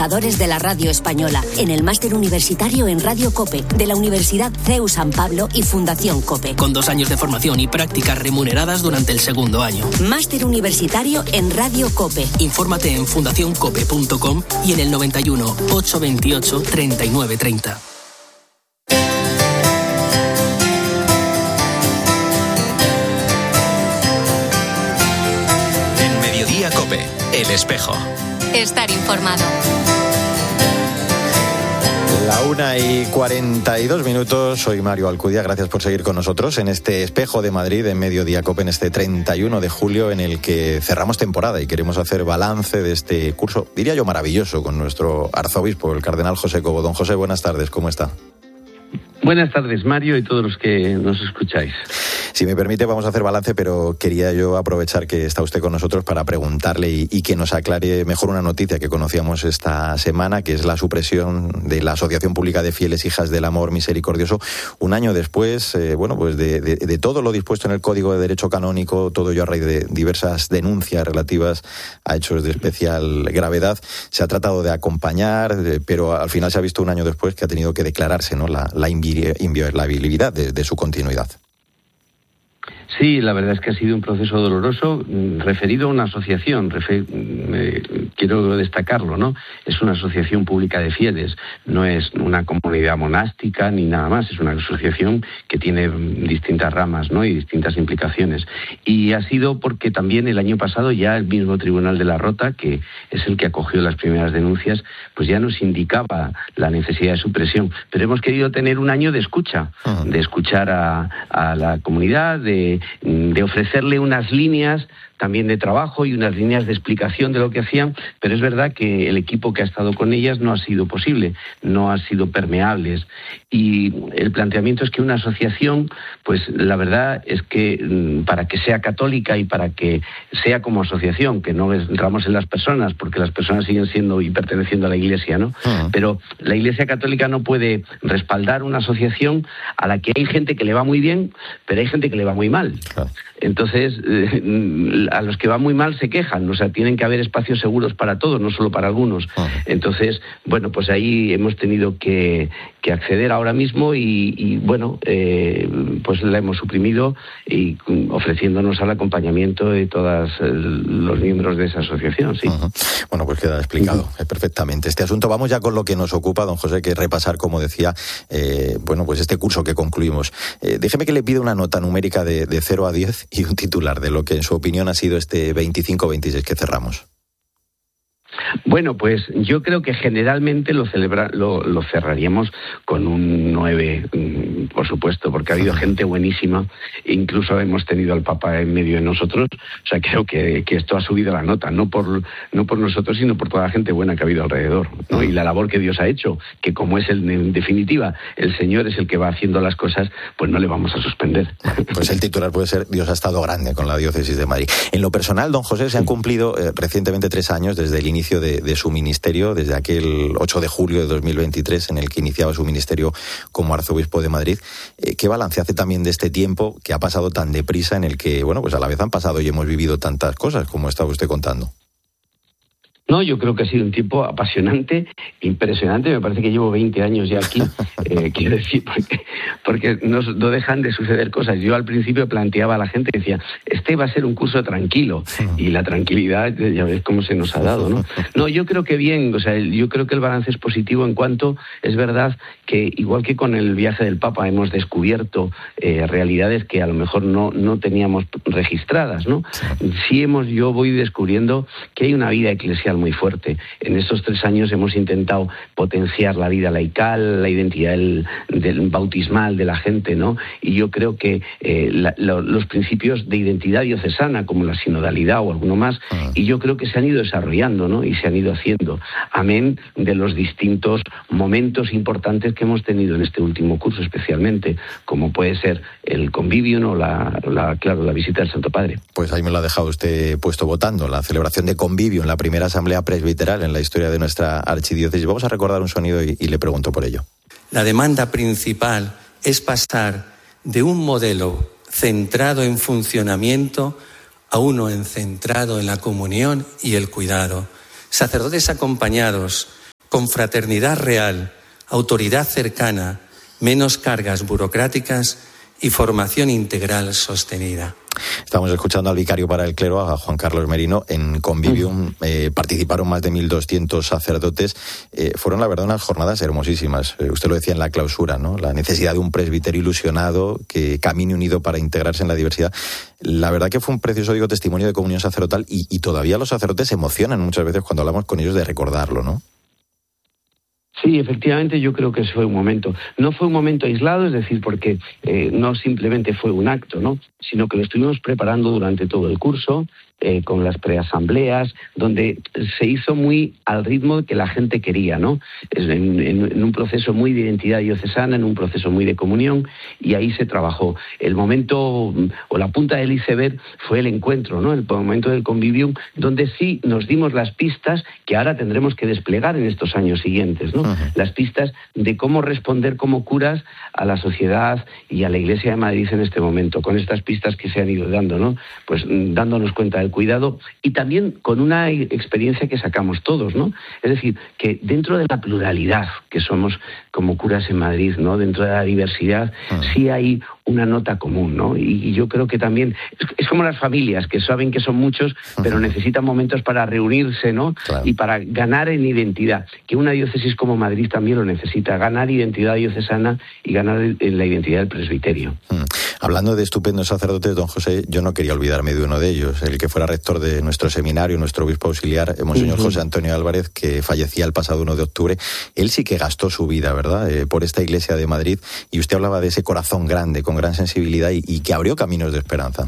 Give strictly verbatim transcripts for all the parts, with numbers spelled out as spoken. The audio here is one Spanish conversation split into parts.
comunicadores de la radio española, en el máster universitario en Radio COPE, de la Universidad C E U San Pablo y Fundación COPE. Con dos años de formación y prácticas remuneradas durante el segundo año. Máster universitario en Radio COPE. Infórmate en fundación cope punto com y en el noventa y uno, ochocientos veintiocho, treinta y nueve treinta. En Mediodía COPE, El Espejo. Estar informado. La una y cuarenta y dos minutos, soy Mario Alcudia, gracias por seguir con nosotros en este Espejo de Madrid, en Mediodía COPE, en este treinta y uno de julio, en el que cerramos temporada y queremos hacer balance de este curso, diría yo maravilloso, con nuestro arzobispo, el cardenal José Cobo. Don José, buenas tardes, ¿cómo está? Buenas tardes, Mario, y todos los que nos escucháis. Si me permite, vamos a hacer balance, pero quería yo aprovechar que está usted con nosotros para preguntarle y, y que nos aclare mejor una noticia que conocíamos esta semana, que es la supresión de la Asociación Pública de Fieles Hijas del Amor Misericordioso, un año después, eh, bueno, pues de, de, de todo lo dispuesto en el Código de Derecho Canónico, todo ello a raíz de diversas denuncias relativas a hechos de especial gravedad. Se ha tratado de acompañar, de, pero al final se ha visto un año después que ha tenido que declararse, ¿no?, la, la inviolabilidad de, de su continuidad. Sí, la verdad es que ha sido un proceso doloroso referido a una asociación, refer, eh, quiero destacarlo, ¿no? Es una asociación pública de fieles, no es una comunidad monástica ni nada más, es una asociación que tiene distintas ramas, ¿no?, y distintas implicaciones. Y ha sido porque también el año pasado ya el mismo Tribunal de la Rota, que es el que acogió las primeras denuncias, pues ya nos indicaba la necesidad de supresión. Pero hemos querido tener un año de escucha, uh-huh. de escuchar a, a la comunidad, de de ofrecerle unas líneas también de trabajo y unas líneas de explicación de lo que hacían, pero es verdad que el equipo que ha estado con ellas no ha sido posible, no ha sido permeables. Y el planteamiento es que una asociación, pues la verdad es que para que sea católica y para que sea como asociación, que no entramos en las personas, porque las personas siguen siendo y perteneciendo a la Iglesia, ¿no? Uh-huh. Pero la Iglesia católica no puede respaldar una asociación a la que hay gente que le va muy bien, pero hay gente que le va muy mal. Uh-huh. Entonces, eh, a los que va muy mal se quejan, o sea, tienen que haber espacios seguros para todos, no solo para algunos. Uh-huh. Entonces, bueno, pues ahí hemos tenido que, que acceder ahora mismo y, y bueno, eh, pues la hemos suprimido y ofreciéndonos al acompañamiento de todos los miembros de esa asociación, sí. Uh-huh. Bueno, pues queda explicado uh-huh. perfectamente este asunto. Vamos ya con lo que nos ocupa, don José, que es repasar, como decía, eh, bueno, pues este curso que concluimos. Eh, déjeme que le pida una nota numérica de, de cero a diez y un titular de lo que en su opinión ha sido este veinticinco veintiséis que cerramos. Bueno, pues yo creo que generalmente lo, celebra, lo, lo cerraríamos con un nueve, por supuesto, porque ha habido gente buenísima, incluso hemos tenido al Papa en medio de nosotros, o sea, creo que, que esto ha subido la nota, no por, no por nosotros, sino por toda la gente buena que ha habido alrededor, ¿no? Y la labor que Dios ha hecho, que como es el, en definitiva, el Señor es el que va haciendo las cosas, pues no le vamos a suspender. Pues el titular puede ser: Dios ha estado grande con la diócesis de Madrid. En lo personal, don José, se han cumplido eh, recientemente tres años desde el inicio de, de su ministerio, desde aquel ocho de julio de dos mil veintitrés, en el que iniciaba su ministerio como arzobispo de Madrid. Eh, ¿Qué balance hace también de este tiempo que ha pasado tan deprisa, en el que, bueno, pues a la vez han pasado y hemos vivido tantas cosas, como estaba usted contando? No, yo creo que ha sido un tiempo apasionante, impresionante. Me parece que llevo veinte años ya aquí, eh, quiero decir, porque, porque no, no dejan de suceder cosas. Yo al principio planteaba a la gente, decía, este va a ser un curso tranquilo, y la tranquilidad, ya ves cómo se nos ha dado, ¿no? No, yo creo que bien, o sea, yo creo que el balance es positivo en cuanto, es verdad que igual que con el viaje del Papa hemos descubierto eh, realidades que a lo mejor no, no teníamos registradas, ¿no? Sí hemos, yo voy descubriendo que hay una vida eclesial muy fuerte. En estos tres años hemos intentado potenciar la vida laical, la identidad del, del bautismal de la gente, ¿no? Y yo creo que eh, la, lo, los principios de identidad diocesana, como la sinodalidad o alguno más, uh-huh. y yo creo que se han ido desarrollando, ¿no? Y se han ido haciendo. Amén de los distintos momentos importantes que hemos tenido en este último curso, especialmente, como puede ser el convivio, ¿no? La, la, claro, la visita del Santo Padre. Pues ahí me lo ha dejado usted puesto votando, la celebración de convivio en la primera asamblea presbiteral en la historia de nuestra archidiócesis. Vamos a recordar un sonido y, y le pregunto por ello. La demanda principal es pasar de un modelo centrado en funcionamiento a uno en centrado en la comunión y el cuidado. Sacerdotes acompañados con fraternidad real, autoridad cercana, menos cargas burocráticas y formación integral sostenida. Estamos escuchando al vicario para el clero, a Juan Carlos Merino. En Convivium eh, participaron más de mil doscientos sacerdotes. Eh, fueron, la verdad, unas jornadas hermosísimas. Eh, usted lo decía en la clausura, ¿no? La necesidad de un presbiterio ilusionado que camine unido para integrarse en la diversidad. La verdad que fue un precioso, digo, testimonio de comunión sacerdotal y, y todavía los sacerdotes se emocionan muchas veces cuando hablamos con ellos de recordarlo, ¿no? Sí, efectivamente, yo creo que ese fue un momento. No fue un momento aislado, es decir, porque eh, no simplemente fue un acto, ¿no? Sino que lo estuvimos preparando durante todo el curso, eh, con las preasambleas, donde se hizo muy al ritmo que la gente quería, ¿no? En, en, en un proceso muy de identidad diocesana, en un proceso muy de comunión, y ahí se trabajó. El momento, o la punta del iceberg, fue el encuentro, ¿no? El momento del convivium, donde sí nos dimos las pistas que ahora tendremos que desplegar en estos años siguientes, ¿no? Uh-huh. Las pistas de cómo responder como curas a la sociedad y a la Iglesia de Madrid en este momento, con estas pistas que se han ido dando, ¿no? Pues dándonos cuenta del cuidado y también con una experiencia que sacamos todos, ¿no? Es decir, que dentro de la pluralidad que somos como curas en Madrid, ¿no? Dentro de la diversidad, uh-huh. sí hay una nota común, ¿no? Y, y yo creo que también es, es como las familias, que saben que son muchos, uh-huh. pero necesitan momentos para reunirse, ¿no? Claro. Y para ganar en identidad, que una diócesis como Madrid también lo necesita, ganar identidad diocesana y ganar en la identidad del presbiterio. Mm. Hablando de estupendos sacerdotes, don José, yo no quería olvidarme de uno de ellos, el que fuera rector de nuestro seminario, nuestro obispo auxiliar, Monseñor uh-huh. José Antonio Álvarez, que fallecía el pasado uno de octubre. Él sí que gastó su vida, ¿verdad?, eh, por esta Iglesia de Madrid, y usted hablaba de ese corazón grande, con gran sensibilidad, y, y que abrió caminos de esperanza.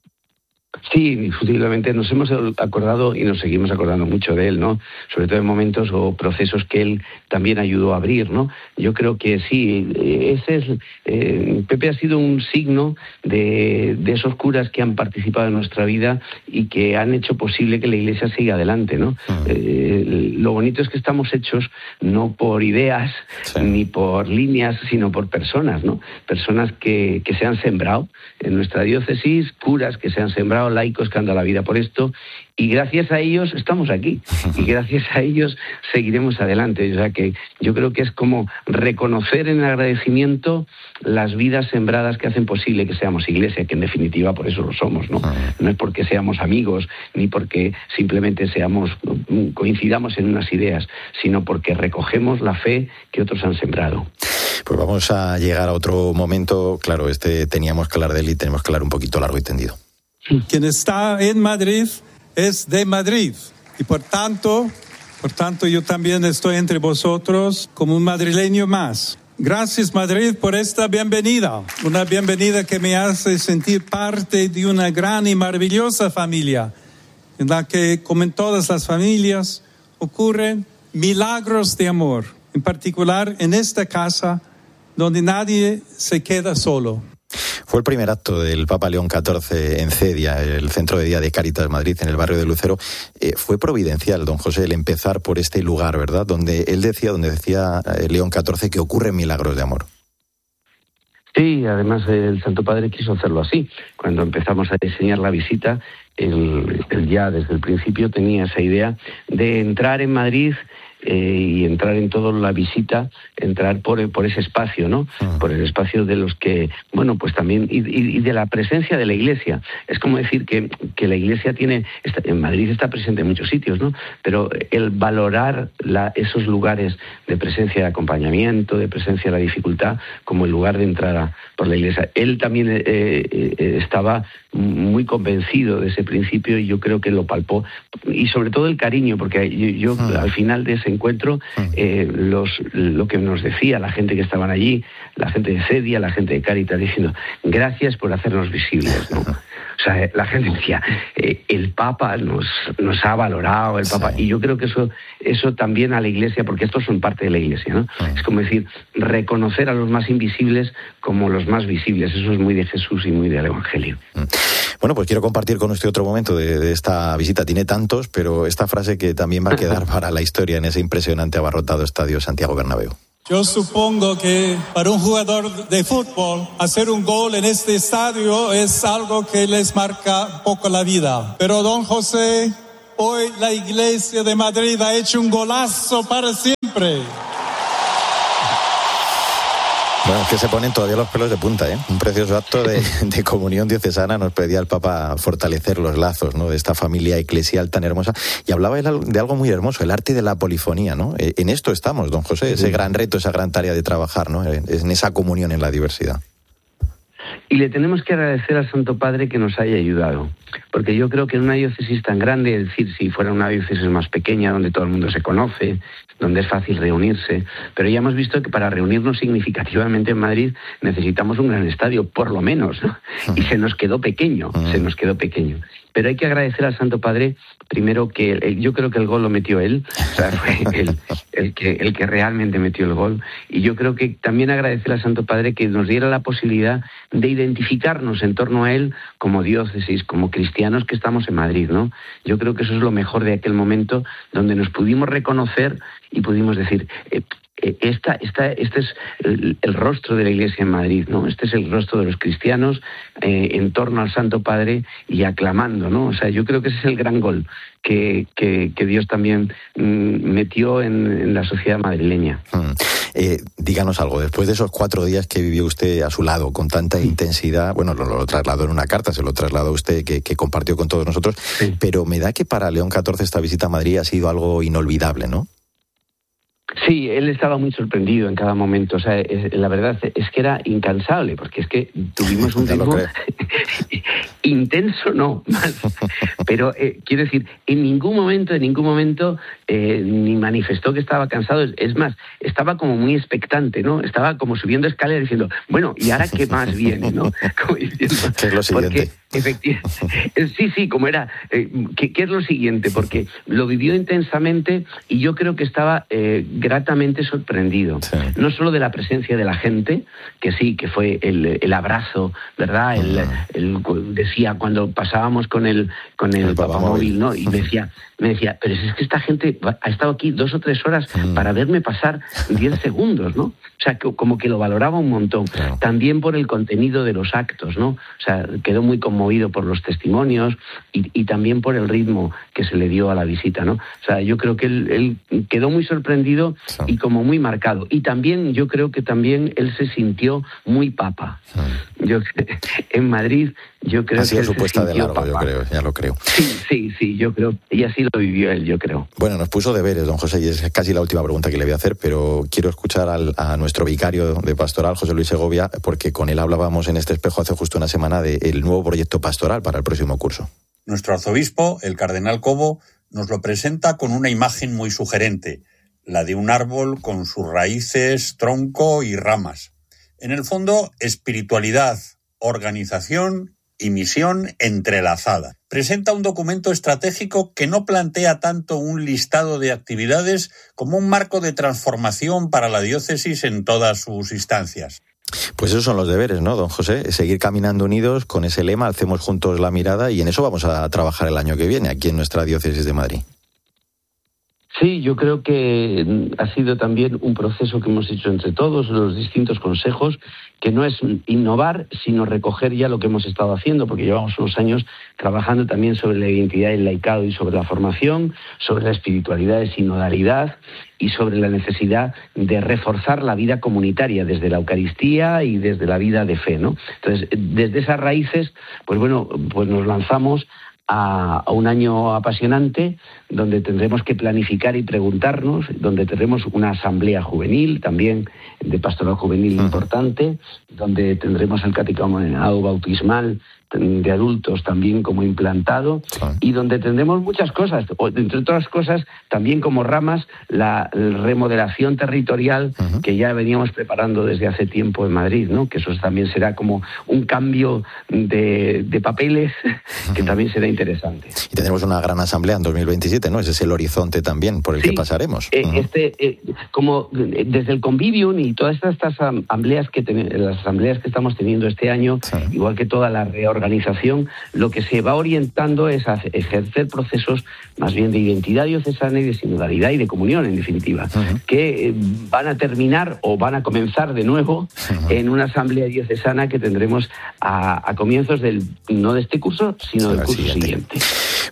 Sí, indiscutiblemente nos hemos acordado y nos seguimos acordando mucho de él, ¿no? Sobre todo en momentos o procesos que él también ayudó a abrir, ¿no? Yo creo que sí, ese es eh, Pepe ha sido un signo de, de esos curas que han participado en nuestra vida y que han hecho posible que la Iglesia siga adelante, ¿no? Uh-huh. Eh, lo bonito es que estamos hechos no por ideas sí. ni por líneas, sino por personas, ¿no? Personas que, que se han sembrado en nuestra diócesis, curas que se han sembrado, laicos que han dado la vida por esto, y gracias a ellos estamos aquí, y gracias a ellos seguiremos adelante. O sea que yo creo que es como reconocer en agradecimiento las vidas sembradas que hacen posible que seamos Iglesia, que en definitiva por eso lo somos, ¿no? No es porque seamos amigos, ni porque simplemente seamos coincidamos en unas ideas, sino porque recogemos la fe que otros han sembrado. Pues vamos a llegar a otro momento, claro, este teníamos que hablar de él y tenemos que hablar un poquito largo y tendido. Quien está en Madrid es de Madrid y por tanto, por tanto yo también estoy entre vosotros como un madrileño más. Gracias Madrid por esta bienvenida, una bienvenida que me hace sentir parte de una gran y maravillosa familia en la que, como en todas las familias, ocurren milagros de amor, en particular en esta casa donde nadie se queda solo. Fue el primer acto del Papa León catorce en Cedia, el Centro de Día de Cáritas Madrid, en el barrio de Lucero. Eh, fue providencial, don José, el empezar por este lugar, ¿verdad? Donde él decía, donde decía León catorce que ocurren milagros de amor. Sí, además el Santo Padre quiso hacerlo así. Cuando empezamos a diseñar la visita, él, él ya desde el principio tenía esa idea de entrar en Madrid eh, y entrar en toda la visita, entrar por, por ese espacio, ¿no? Uh-huh. Por el espacio de los que, bueno, pues también, y, y de la presencia de la Iglesia. Es como decir que, que la Iglesia tiene, está, en Madrid está presente en muchos sitios, ¿no? Pero el valorar la, esos lugares de presencia de acompañamiento, de presencia de la dificultad, como el lugar de entrada por la Iglesia. Él también eh, eh, estaba muy convencido de ese principio y yo creo que lo palpó. Y sobre todo el cariño, porque yo, yo uh-huh. al final de ese encuentro, eh, los, lo que nos decía la gente que estaban allí, la gente de Cedia, la gente de Cáritas, diciendo gracias por hacernos visibles, ¿no? O sea, la gente decía, eh, el Papa nos, nos ha valorado, el Papa, sí. Y yo creo que eso, eso también a la Iglesia, porque estos son parte de la Iglesia, ¿no? Sí. Es como decir, reconocer a los más invisibles como los más visibles. Eso es muy de Jesús y muy del Evangelio. Bueno, pues quiero compartir con usted otro momento de, de esta visita. Tiene tantos, pero esta frase que también va a quedar para la historia en ese impresionante abarrotado estadio Santiago Bernabéu. Yo supongo que para un jugador de fútbol hacer un gol en este estadio es algo que les marca un poco la vida. Pero don José Hoy la Iglesia de Madrid ha hecho un golazo para siempre. Bueno, es que se ponen todavía los pelos de punta, ¿eh? Un precioso acto de, de comunión diocesana. Nos pedía el Papa fortalecer los lazos, ¿no?, de esta familia eclesial tan hermosa. Y hablaba él de algo muy hermoso, el arte de la polifonía, ¿no? En esto estamos, don José, ese gran reto, esa gran tarea de trabajar, ¿no?, en esa comunión en la diversidad. Y le tenemos que agradecer al Santo Padre que nos haya ayudado, porque yo creo que en una diócesis tan grande, es decir, si fuera una diócesis más pequeña, donde todo el mundo se conoce, donde es fácil reunirse, pero ya hemos visto que para reunirnos significativamente en Madrid necesitamos un gran estadio, por lo menos, ¿no? Y se nos quedó pequeño, se nos quedó pequeño. Pero hay que agradecer al Santo Padre, primero, que el, yo creo que el gol lo metió él, o sea, fue el, el, que, el que realmente metió el gol. Y yo creo que también agradecer al Santo Padre que nos diera la posibilidad de identificarnos en torno a él como diócesis, como cristianos que estamos en Madrid, ¿no? Yo creo que eso es lo mejor de aquel momento, donde nos pudimos reconocer y pudimos decir... Eh, Esta, esta, este es el, el rostro de la Iglesia en Madrid, ¿no? Este es el rostro de los cristianos eh, en torno al Santo Padre y aclamando, ¿no? O sea, yo creo que ese es el gran gol que, que, que Dios también mm, metió en, en la sociedad madrileña. Mm. Eh, díganos algo, después de esos cuatro días que vivió usted a su lado con tanta intensidad, bueno, lo, lo trasladó en una carta, se lo trasladó usted, que, que compartió con todos nosotros, sí. Pero me da que para León catorce esta visita a Madrid ha sido algo inolvidable, ¿no? Sí, él estaba muy sorprendido en cada momento. O sea, es, la verdad es que era incansable, porque es que tuvimos un ritmo intenso, no, más. Pero eh, quiero decir, en ningún momento, en ningún momento, eh, ni manifestó que estaba cansado. Es más, estaba como muy expectante, ¿no? Estaba como subiendo escaleras diciendo, bueno, ¿y ahora qué más viene, no? Como diciendo, ¿qué es lo siguiente? Porque, efectivamente, sí, sí, como era, eh, ¿qué, ¿qué es lo siguiente? Porque lo vivió intensamente y yo creo que estaba eh, gratamente sorprendido. Sí. No solo de la presencia de la gente, que sí, que fue el, el abrazo, ¿verdad? El, el, decía, cuando pasábamos con el, con el, el papamóvil, ¿no? Y me decía, me decía, pero es que esta gente ha estado aquí dos o tres horas mm. para verme pasar diez segundos, ¿no? O sea, que, como que lo valoraba un montón. Claro. También por el contenido de los actos, ¿no? O sea, quedó muy conmovido por los testimonios y, y también por el ritmo que se le dio a la visita, ¿no? O sea, yo creo que él, él quedó muy sorprendido sí. y como muy marcado. Y también, yo creo que también él se sintió muy papa. Sí. Yo, en Madrid, yo creo ha sido que su puesta de largo, papa. yo creo, ya lo creo. Sí, sí, sí, yo creo. Y así lo vivió él, yo creo. Bueno, nos puso deberes, don José, y es casi la última pregunta que le voy a hacer, pero quiero escuchar al, a nuestro vicario de pastoral, José Luis Segovia, porque con él hablábamos en este espejo hace justo una semana del nuevo proyecto pastoral para el próximo curso. Nuestro arzobispo, el cardenal Cobo, nos lo presenta con una imagen muy sugerente, la de un árbol con sus raíces, tronco y ramas. En el fondo, espiritualidad, organización y misión entrelazada. Presenta un documento estratégico que no plantea tanto un listado de actividades como un marco de transformación para la diócesis en todas sus instancias. Pues esos son los deberes, ¿no, don José? Seguir caminando unidos con ese lema, alcemos juntos la mirada, y en eso vamos a trabajar el año que viene, aquí en nuestra diócesis de Madrid. Sí, yo creo que ha sido también un proceso que hemos hecho entre todos, los distintos consejos, que no es innovar, sino recoger ya lo que hemos estado haciendo, porque llevamos unos años trabajando también sobre la identidad del laicado y sobre la formación, sobre la espiritualidad de sinodalidad y sobre la necesidad de reforzar la vida comunitaria desde la Eucaristía y desde la vida de fe, ¿no? Entonces, desde esas raíces, pues bueno, pues nos lanzamos a, a un año apasionante, donde tendremos que planificar y preguntarnos, donde tendremos una asamblea juvenil, también de pastoral juvenil uh-huh. importante, donde tendremos el catecumenado bautismal de adultos también como implantado, uh-huh. y donde tendremos muchas cosas, entre otras cosas, también como ramas, la remodelación territorial uh-huh. que ya veníamos preparando desde hace tiempo en Madrid, ¿no? Que eso también será como un cambio de, de papeles uh-huh. que también será interesante. Y tendremos una gran asamblea en dos mil veintisiete, ¿no? Ese es el horizonte también por el sí, que pasaremos. Eh, uh-huh. este, eh, como desde el Convivium y todas estas, estas asambleas que ten, las asambleas que estamos teniendo este año, sí. igual que toda la reorganización, lo que se va orientando es a ejercer procesos más bien de identidad diocesana y de sinodalidad y de comunión, en definitiva, uh-huh. que eh, van a terminar o van a comenzar de nuevo uh-huh. en una asamblea diocesana que tendremos a, a comienzos del no de este curso, sino del curso siguiente.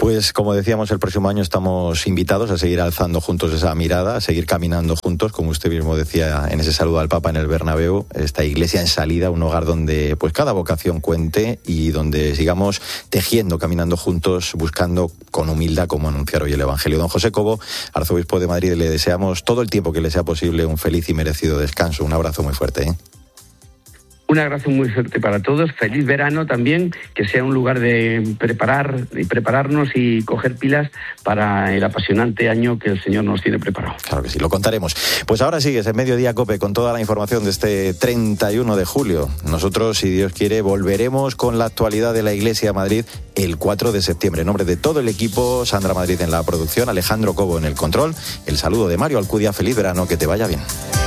Pues como decíamos, el próximo año estamos invitados a seguir alzando juntos esa mirada, a seguir caminando juntos, como usted mismo decía en ese saludo al Papa en el Bernabéu, esta iglesia en salida, un hogar donde pues cada vocación cuente y donde sigamos tejiendo, caminando juntos, buscando con humildad cómo anunciar hoy el Evangelio. Don José Cobo, arzobispo de Madrid, le deseamos todo el tiempo que le sea posible un feliz y merecido descanso. Un abrazo muy fuerte, ¿eh? Un abrazo muy fuerte para todos, feliz verano también, que sea un lugar de preparar y prepararnos y coger pilas para el apasionante año que el Señor nos tiene preparado. Claro que sí, lo contaremos. Pues ahora sigues en Mediodía COPE con toda la información de este treinta y uno de julio. Nosotros, si Dios quiere, volveremos con la actualidad de la Iglesia de Madrid el cuatro de septiembre. En nombre de todo el equipo, Sandra Madrid en la producción, Alejandro Cobo en el control, el saludo de Mario Alcudia. Feliz verano, que te vaya bien.